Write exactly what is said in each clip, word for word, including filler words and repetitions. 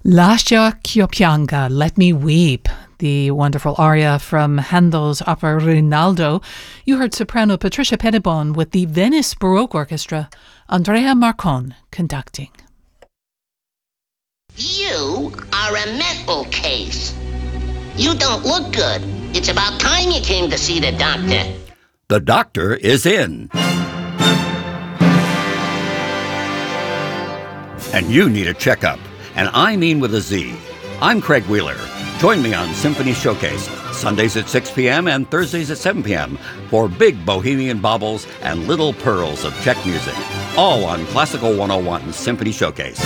Lascia ch'io pianga, Let Me Weep, the wonderful aria from Handel's opera Rinaldo. You heard soprano Patricia Pettibon with the Venice Baroque Orchestra, Andrea Marcon conducting. You are a mental case. You don't look good. It's about time you came to see the doctor. The doctor is in. And you need a checkup. And I mean with a Z. I'm Craig Wheeler. Join me on Symphony Showcase, Sundays at six p.m. and Thursdays at seven p.m. for big bohemian baubles and little pearls of Czech music. All on Classical one oh one Symphony Showcase.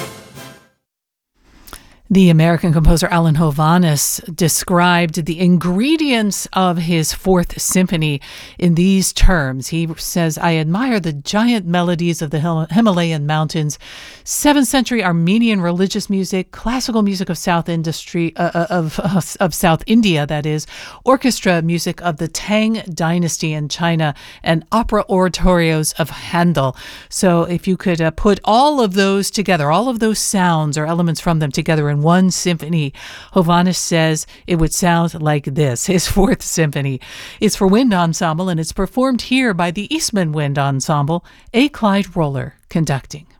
The American composer Alan Hovhaness described the ingredients of his Fourth Symphony in these terms. He says, I admire the giant melodies of the Himalayan mountains, seventh century Armenian religious music, classical music of South industry, uh, of, uh, of South India, that is, orchestra music of the Tang dynasty in China, and opera oratorios of Handel. So if you could uh, put all of those together, all of those sounds or elements from them together in one symphony, Hovhaness says it would sound like this. His Fourth Symphony is for wind ensemble, and it's performed here by the Eastman Wind Ensemble, A. Clyde Roller conducting.